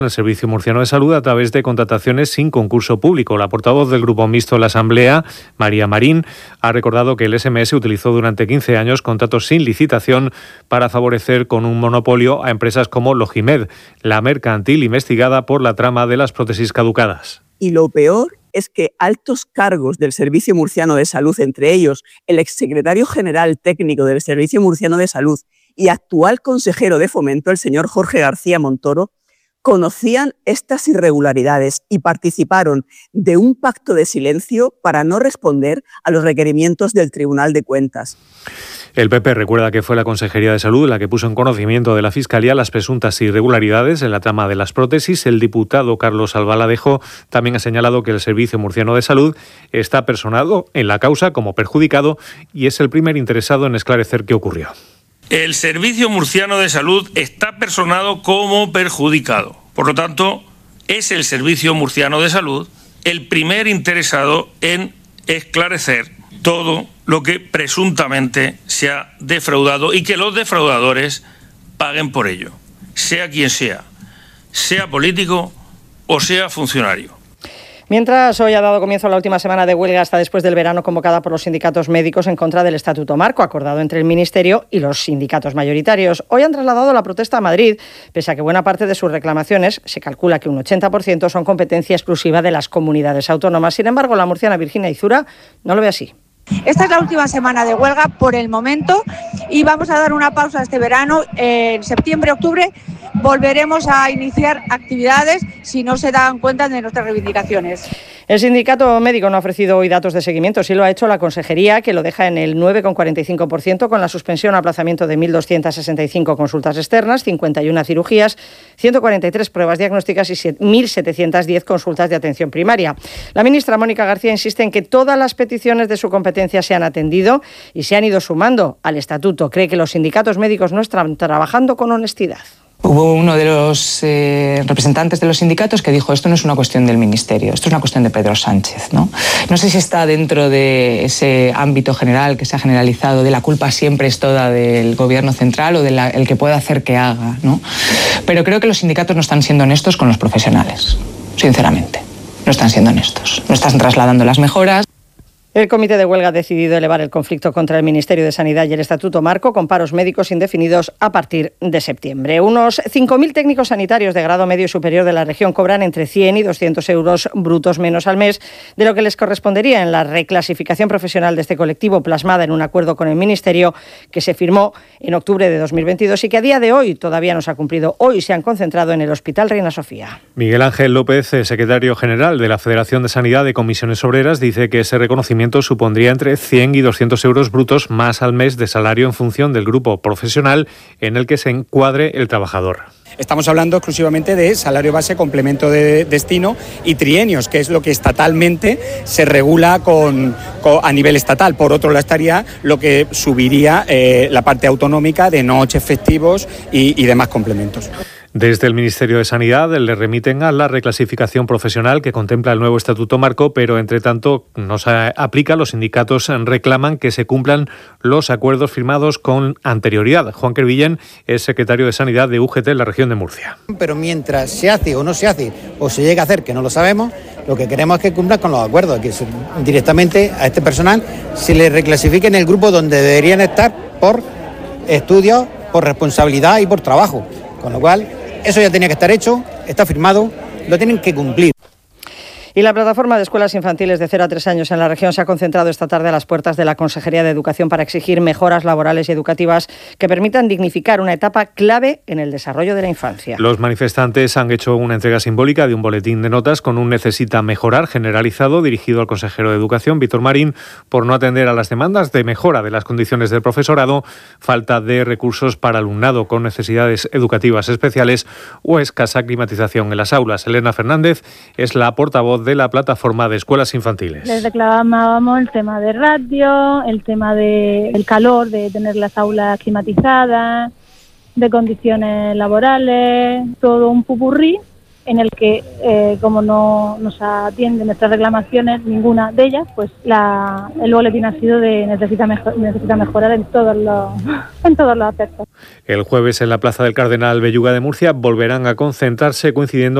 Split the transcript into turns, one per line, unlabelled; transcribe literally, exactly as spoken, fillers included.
el Servicio Murciano de Salud a través de contrataciones sin concurso público. La portavoz del Grupo Mixto en la Asamblea, María Marín, ha recordado que el S M S utilizó durante quince años contratos sin licitación para favorecer con un monopolio a empresas como Logimed, la mercantil investigada por la trama de las prótesis caducadas.
Y lo peor es que altos cargos del Servicio Murciano de Salud, entre ellos el exsecretario general técnico del Servicio Murciano de Salud y actual consejero de Fomento, el señor Jorge García Montoro, conocían estas irregularidades y participaron de un pacto de silencio para no responder a los requerimientos del Tribunal de Cuentas.
El P P recuerda que fue la Consejería de Salud la que puso en conocimiento de la Fiscalía las presuntas irregularidades en la trama de las prótesis. El diputado Carlos Albaladejo también ha señalado que el Servicio Murciano de Salud está personado en la causa como perjudicado y es el primer interesado en esclarecer qué ocurrió.
El Servicio Murciano de Salud está personado como perjudicado. Por lo tanto, es el Servicio Murciano de Salud el primer interesado en esclarecer todo lo que presuntamente se ha defraudado y que los defraudadores paguen por ello, sea quien sea, sea político o sea funcionario.
Mientras hoy ha dado comienzo la última semana de huelga hasta después del verano convocada por los sindicatos médicos en contra del Estatuto Marco, acordado entre el Ministerio y los sindicatos mayoritarios. Hoy han trasladado la protesta a Madrid, pese a que buena parte de sus reclamaciones, se calcula que un ochenta por ciento, son competencia exclusiva de las comunidades autónomas. Sin embargo, la murciana Virginia Izura no lo ve así.
Esta es la última semana de huelga por el momento y vamos a dar una pausa este verano. En septiembre, octubre volveremos a iniciar actividades si no se dan cuenta de nuestras reivindicaciones.
El sindicato médico no ha ofrecido hoy datos de seguimiento, sí lo ha hecho la Consejería, que lo deja en el nueve coma cuarenta y cinco por ciento con la suspensión o aplazamiento de mil doscientas sesenta y cinco consultas externas, cincuenta y una cirugías, ciento cuarenta y tres pruebas diagnósticas y mil setecientas diez consultas de atención primaria. La ministra Mónica García insiste en que todas las peticiones de su competencia se han atendido y se han ido sumando al estatuto. Cree que los sindicatos médicos no están trabajando con honestidad.
Hubo uno de los eh, representantes de los sindicatos que dijo: esto no es una cuestión del Ministerio, esto es una cuestión de Pedro Sánchez, ¿no? No sé si está dentro de ese ámbito general que se ha generalizado de la culpa siempre es toda del gobierno central o del que pueda hacer que haga, ¿no? Pero creo que los sindicatos no están siendo honestos con los profesionales, sinceramente. No están siendo honestos, no están trasladando las mejoras.
El comité de huelga ha decidido elevar el conflicto contra el Ministerio de Sanidad y el Estatuto Marco con paros médicos indefinidos a partir de septiembre. Unos cinco mil técnicos sanitarios de grado medio y superior de la región cobran entre cien y doscientos euros brutos menos al mes de lo que les correspondería en la reclasificación profesional de este colectivo, plasmada en un acuerdo con el Ministerio que se firmó en octubre de dos mil veintidós y que a día de hoy todavía no se ha cumplido. Hoy se han concentrado en el Hospital Reina Sofía.
Miguel Ángel López, secretario general de la Federación de Sanidad de Comisiones Obreras, dice que ese reconocimiento supondría entre cien y doscientos euros brutos más al mes de salario en función del grupo profesional en el que se encuadre el trabajador.
Estamos hablando exclusivamente de salario base, complemento de destino y trienios, que es lo que estatalmente se regula con, con, a nivel estatal. Por otro lado estaría lo que subiría eh, la parte autonómica de noches, festivos y, y demás complementos.
Desde el Ministerio de Sanidad le remiten a la reclasificación profesional que contempla el nuevo Estatuto Marco, pero entre tanto no se aplica. Los sindicatos reclaman que se cumplan los acuerdos firmados con anterioridad. Juan Crevillén es secretario de Sanidad de U G T en la región de Murcia.
Pero mientras se hace o no se hace, o se llega a hacer, que no lo sabemos, lo que queremos es que cumplan con los acuerdos, que directamente a este personal se le reclasifique en el grupo donde deberían estar por estudios, por responsabilidad y por trabajo. Con lo cual, eso ya tenía que estar hecho, está firmado, lo tienen que cumplir.
Y la plataforma de escuelas infantiles de cero a tres años en la región se ha concentrado esta tarde a las puertas de la Consejería de Educación para exigir mejoras laborales y educativas que permitan dignificar una etapa clave en el desarrollo de la infancia.
Los manifestantes han hecho una entrega simbólica de un boletín de notas con un necesita mejorar generalizado dirigido al consejero de Educación, Víctor Marín, por no atender a las demandas de mejora de las condiciones del profesorado, falta de recursos para alumnado con necesidades educativas especiales o escasa climatización en las aulas. Elena Fernández es la portavoz de la plataforma de escuelas infantiles.
Les reclamábamos el tema de radio, el tema del calor, de tener las aulas climatizadas, de condiciones laborales, todo un pupurrí en el que, eh, como no nos atienden nuestras reclamaciones, ninguna de ellas, pues la, el boletín ha sido de necesita, mejor, necesita mejorar en todos los en todos los aspectos.
El jueves en la Plaza del Cardenal Belluga de Murcia volverán a concentrarse coincidiendo